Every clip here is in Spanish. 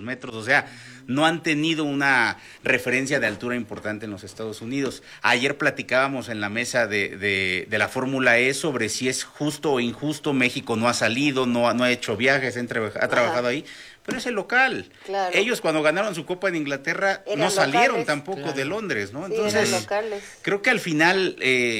metros, o sea, no han tenido una referencia de altura importante en los Estados Unidos. Ayer platicábamos en la mesa de la Fórmula E sobre si es justo o injusto. México no ha salido, no ha hecho viajes, ha trabajado ahí, pero es el local. Claro. Ellos cuando ganaron su Copa en Inglaterra no salieron tampoco de Londres, ¿no? Entonces, creo que al final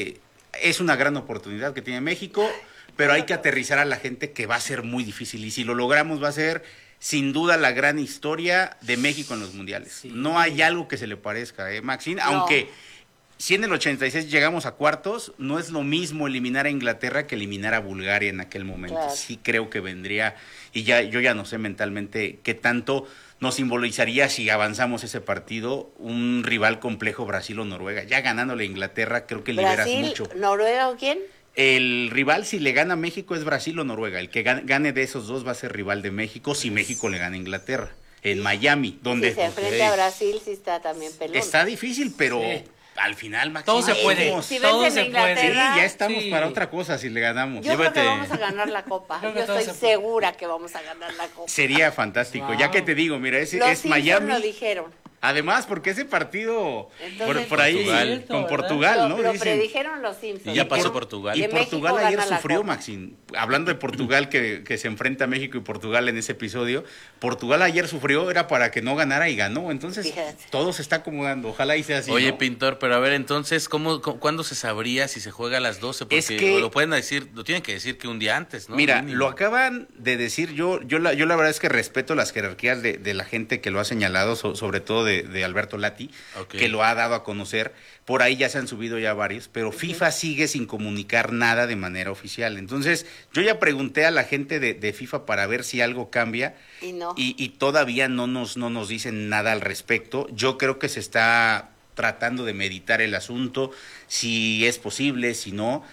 es una gran oportunidad que tiene México, pero hay que aterrizar a la gente que va a ser muy difícil, y si lo logramos va a ser sin duda la gran historia de México en los mundiales. Sí. No hay algo que se le parezca, Maxine, no. Aunque si en el 86 llegamos a cuartos, no es lo mismo eliminar a Inglaterra que eliminar a Bulgaria en aquel momento. Claro. Sí creo que vendría, y yo ya no sé mentalmente qué tanto nos simbolizaría si avanzamos ese partido, un rival complejo, Brasil o Noruega. Ya ganándole a Inglaterra, creo que liberas mucho. ¿Noruega o quién? El rival, si le gana a México, es Brasil o Noruega. El que gane de esos dos va a ser rival de México si México le gana a Inglaterra. En Miami, donde... Si se enfrenta a Brasil, sí está también pelón. Está difícil, pero... Sí. Al final, Maxine, todo se puede. Si todo se puede. Sí, ya estamos para otra cosa si le ganamos. Yo creo que vamos a ganar la Copa. Yo estoy segura que vamos a ganar la Copa. Sería fantástico. Wow. Ya que te digo, mira, es Miami. Lo dijeron. Además, porque ese partido por ahí Portugal, con Portugal, ¿no? Lo predijeron los Simpsons. Y ya pasó Portugal. Y Portugal ayer sufrió, Maxine. Hablando de Portugal, que se enfrenta a México y Portugal en ese episodio, Portugal ayer sufrió, era para que no ganara y ganó. Entonces, fíjate, todo se está acomodando. Ojalá y sea así. Oye, ¿no? Pintor, pero a ver, entonces, ¿cuándo se sabría si se juega a las 12? Porque es que, lo pueden decir, lo tienen que decir que un día antes, ¿no? Mira, lo acaban de decir. Yo la verdad es que respeto las jerarquías de la gente que lo ha señalado, sobre todo de Alberto Lati. Okay. Que lo ha dado a conocer. Por ahí ya se han subido ya varios, pero FIFA sigue sin comunicar nada de manera oficial. Entonces, yo ya pregunté a la gente de FIFA para ver si algo cambia y todavía no nos dicen nada al respecto. Yo creo que se está tratando de meditar el asunto, si es posible, si no.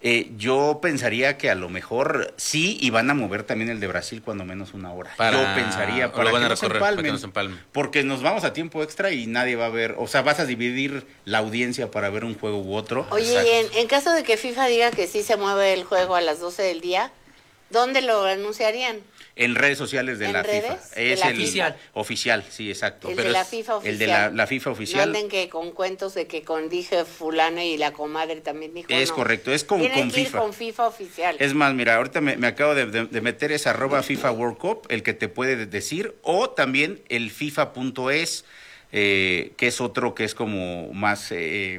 Yo pensaría que a lo mejor sí, y van a mover también el de Brasil cuando menos una hora. Yo pensaría para que no se empalmen, porque nos vamos a tiempo extra y nadie va a ver, o sea, vas a dividir la audiencia para ver un juego u otro. Oye, y en caso de que FIFA diga que sí se mueve el juego a las 12 del día, ¿dónde lo anunciarían? En redes sociales de la FIFA. Es el oficial, sí, exacto. El de la FIFA oficial. El de la FIFA oficial. No anden que con cuentos de que dije fulano y la comadre también dijo. Es correcto, es con FIFA. Ir con FIFA oficial. Es más, mira, ahorita me acabo de meter ese @FIFA World Cup, el que te puede decir, o también el FIFA.es, que es otro que es como más,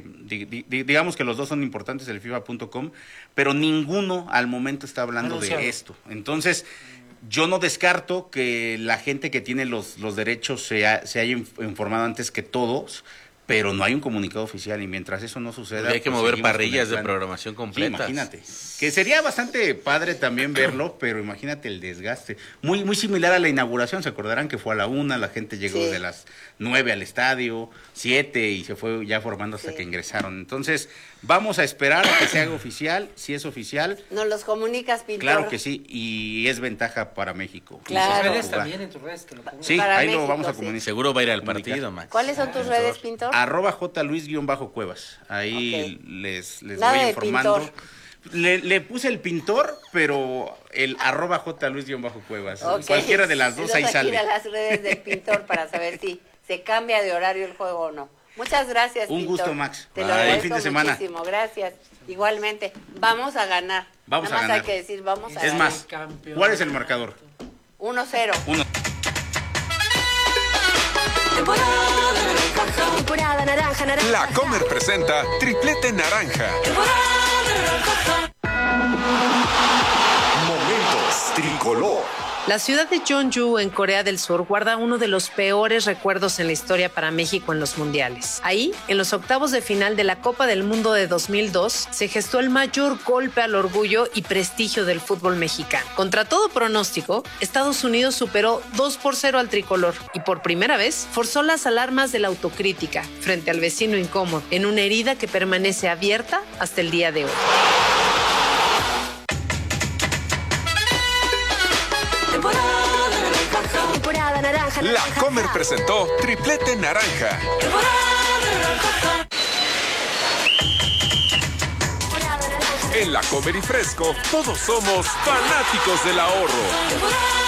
digamos que los dos son importantes, el FIFA.com, pero ninguno al momento está hablando de esto. Entonces, yo no descarto que la gente que tiene los derechos se haya informado antes que todos, pero no hay un comunicado oficial, y mientras eso no suceda... Hay que mover parrillas de programación completas. Sí, imagínate. Que sería bastante padre también verlo, pero imagínate el desgaste. Muy, muy similar a la inauguración, se acordarán que fue a la 1, la gente llegó de las 9 al estadio, 7, y se fue ya formando hasta que ingresaron. Entonces, vamos a esperar a que se haga oficial. Si es oficial... ¿Nos los comunicas, Pintor? Claro que sí, y es ventaja para México. Claro. En tus redes también, en tus redes que lo pongan. Sí, para ahí México, lo vamos a comunicar. Seguro va a ir al partido, Max. ¿Cuáles son tus redes, Pintor? @JLuis_Cuevas. Ahí les voy informando. Le puse el Pintor, pero el @JLuis_Cuevas. Cualquiera de las dos ahí sale. Ir a las redes del Pintor para saber si se cambia de horario el juego o no. Muchas gracias, Un Pintor. gusto, Max. Te lo agradezco fin de semana. muchísimo. Gracias. Igualmente. Vamos a ganar. Nada más hay que decir, vamos a ganar. Es más, ¿cuál es el marcador? 1-0. Temporada naranja. La Comer presenta Triplete Naranja. Momentos Tricolor. La ciudad de Jeonju, en Corea del Sur, guarda uno de los peores recuerdos en la historia para México en los mundiales. Ahí, en los octavos de final de la Copa del Mundo de 2002, se gestó el mayor golpe al orgullo y prestigio del fútbol mexicano. Contra todo pronóstico, Estados Unidos superó 2-0 al tricolor y por primera vez forzó las alarmas de la autocrítica frente al vecino incómodo, en una herida que permanece abierta hasta el día de hoy. Temporada naranja. La Comer presentó Triplete Naranja. En La Comer y Fresco, todos somos fanáticos del ahorro.